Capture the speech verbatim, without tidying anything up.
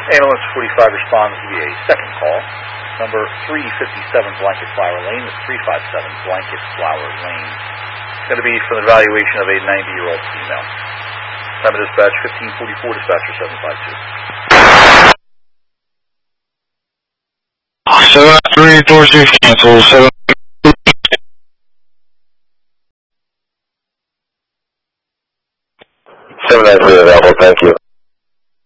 Ambulance forty-five responds to a second call. Number three fifty-seven Blanket Flower Lane. It's three five seven Blanket Flower Lane. It's going to be for the evaluation of a ninety-year-old female. Time of dispatch, fifteen forty-four, dispatcher seven five two. seven three four six cancel, seven